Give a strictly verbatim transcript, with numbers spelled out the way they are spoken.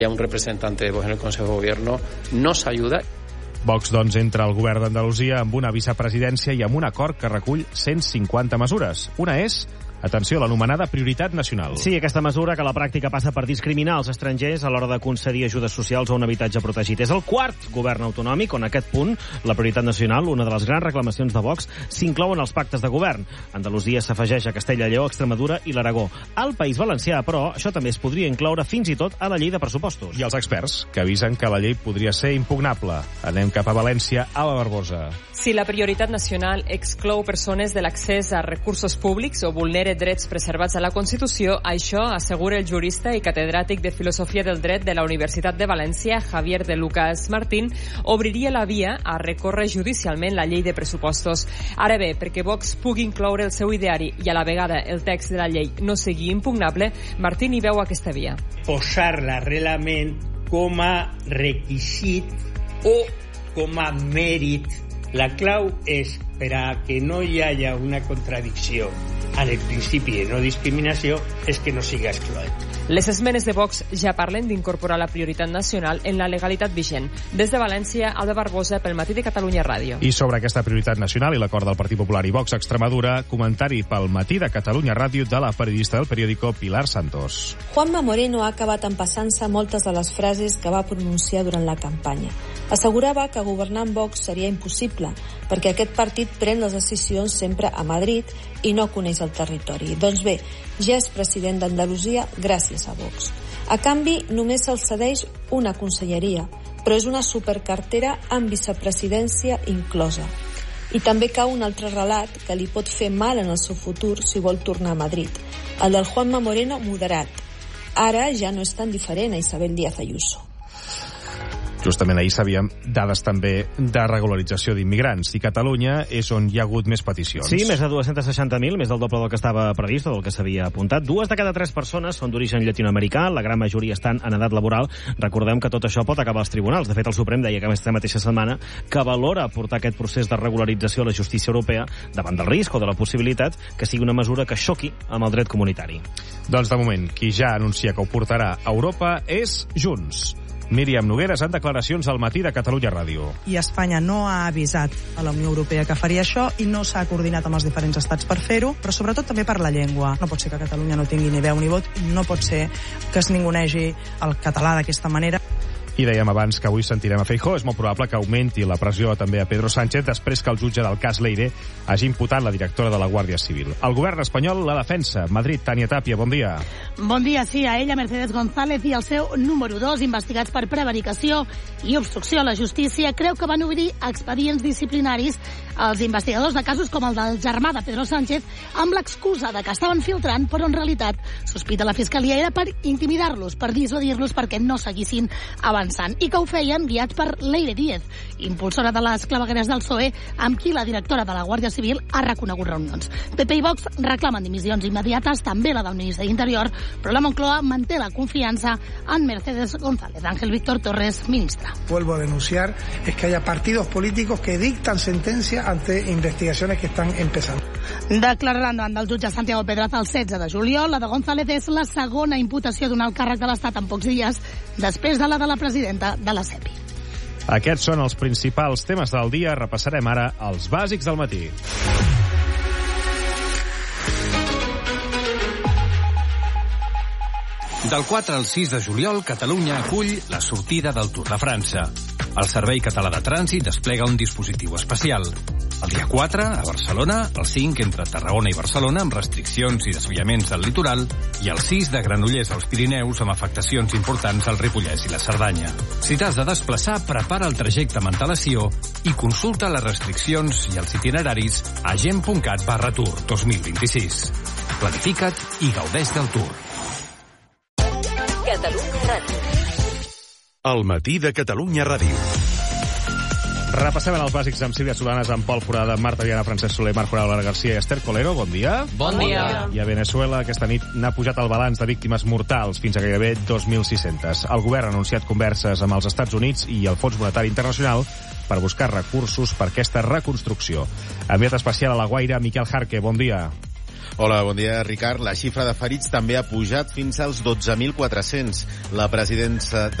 Hi ha un representante de Vox en el Consejo de Gobierno, nos ayuda. Vox, doncs, entra al govern d'Andalusia amb una vicepresidència i amb un acord que recull cent cinquanta mesures. Una és, atenció, l'anomenada prioritat nacional. Sí, aquesta mesura que a la pràctica passa per discriminar els estrangers a l'hora de concedir ajudes socials o un habitatge protegit. És el quart govern autonòmic on aquest punt, la prioritat nacional, una de les grans reclamacions de Vox, s'inclou en els pactes de govern. Andalusia s'afegeix a Castella i Lleó, Extremadura i l'Aragó. Al País Valencià, però, això també es podria incloure fins i tot a la llei de pressupostos. I els experts, que avisen que la llei podria ser impugnable. Anem cap a València, a la Barbosa. Si la prioritat nacional exclou persones de l'accés a recursos públics o vulnera drets preservats a la Constitució, això, assegura el jurista i catedràtic de Filosofia del Dret de la Universitat de València, Javier de Lucas Martín, obriria la via a recórrer judicialment la llei de pressupostos. Ara bé, perquè Vox pugui incloure el seu ideari i a la vegada el text de la llei no sigui impugnable, Martín hi veu aquesta via. Posar-la realment com a requisit o com a mèrit. La clau és, per a que no hi hagi una contradicció en el principi de no discriminació, és que no siga excloent. Les esmenes de Vox ja parlen d'incorporar la prioritat nacional en la legalitat vigent. Des de València, Alba Barbosa, pel Matí de Catalunya Ràdio. I sobre aquesta prioritat nacional i l'acord del Partit Popular i Vox a Extremadura, comentari pel Matí de Catalunya Ràdio de la periodista del periòdico Pilar Santos. Juanma Moreno ha acabat empassant-se moltes de les frases que va pronunciar durant la campanya. Assegurava que governar amb Vox seria impossible, perquè aquest partit pren les decisions sempre a Madrid i no coneix el territori. Doncs bé, ja és president d'Andalusia gràcies a Vox. A canvi, només se'l cedeix una conselleria, però és una supercartera amb vicepresidència inclosa. I també cau un altre relat que li pot fer mal en el seu futur si vol tornar a Madrid, el del Juanma Moreno moderat. Ara ja no és tan diferent a Isabel Díaz Ayuso. Justament ahir sabíem dades també de regularització d'immigrants. I Catalunya és on hi ha hagut més peticions. Sí, més de dos-cents seixanta mil, més del doble del que estava previst o del que s'havia apuntat. Dues de cada tres persones són d'origen llatinoamericà, la gran majoria estan en edat laboral. Recordem que tot això pot acabar als tribunals. De fet, el Suprem deia que aquesta mateixa setmana que valora portar aquest procés de regularització a la justícia europea davant del risc o de la possibilitat que sigui una mesura que xoqui amb el dret comunitari. Doncs de moment, qui ja anuncia que ho portarà a Europa és Junts. Míriam Nogueres en declaracions al Matí de Catalunya Ràdio. I Espanya no ha avisat a la Unió Europea que faria això i no s'ha coordinat amb els diferents estats per fer-ho, però sobretot també per la llengua. No pot ser que Catalunya no tingui ni veu ni vot, no pot ser que es ningunegi el català d'aquesta manera. I dèiem abans que avui sentirem a Feijóo. És molt probable que augmenti la pressió també a Pedro Sánchez després que el jutge del cas Leire hagi imputat la directora de la Guàrdia Civil. El govern espanyol la defensa. Madrid, Tània Tàpia, bon dia. Bon dia, sí, a ella, Mercedes González i el seu número dos, investigats per prevaricació i obstrucció a la justícia, creu que van obrir expedients disciplinaris als investigadors de casos com el del germà de Pedro Sánchez amb l'excusa de que estaven filtrant, però en realitat sospita la Fiscalia era per intimidar-los, per dissuadir-los perquè no seguissin avançant, i que ho feien guiats per Leire Díez, impulsora de les clavegueres del P S O E, amb qui la directora de la Guàrdia Civil ha reconegut reunions. P P i Vox reclamen dimissions immediates, també la del ministre d'Interior, però la Moncloa manté la confiança en Mercedes González. Ángel Víctor Torres, ministra. Vuelvo a denunciar es que haya partidos políticos que dictan sentencia ante investigaciones que están empezando. Declararan davant del jutge Santiago Pedraza el setze de juliol. La de González és la segona imputació d'un alt càrrec de l'Estat en pocs dies, després de la de la presidenta de la SEPI. Aquests són els principals temes del dia. Repassarem ara els bàsics del matí. Del quatre al sis de juliol, Catalunya acull la sortida del Tour de França. El Servei Català de Trànsit desplega un dispositiu especial. El dia quatre, a Barcelona, el cinc entre Tarragona i Barcelona, amb restriccions i desviaments al litoral, i el sis de Granollers als Pirineus, amb afectacions importants al Ripollès i la Cerdanya. Si t'has de desplaçar, prepara el trajecte amb antelació i consulta les restriccions i els itineraris a gent.cat barra tour dos mil vint-i-sis. Planifica't i gaudeix del Tour. Catalunya Ràdio. El matí de Catalunya Ràdio. Repassem els bàsics amb Sílvia Solanas, amb Pol Forada, Marta Viana, Francesc Soler, Marc Foral, Lara Garcia i Esther Colero. Bon dia. Bon dia. I a Venezuela aquesta nit n'ha pujat el balanç de víctimes mortals fins a gairebé dos mil sis-centes. El govern ha anunciat converses amb els Estats Units i el Fons Monetari Internacional per buscar recursos per aquesta reconstrucció. Enviat especial a La Guaira, Miquel Jarque, bon dia. Hola, bon dia, Ricard. La xifra de ferits també ha pujat fins als dotze mil quatre-cents. La presidenta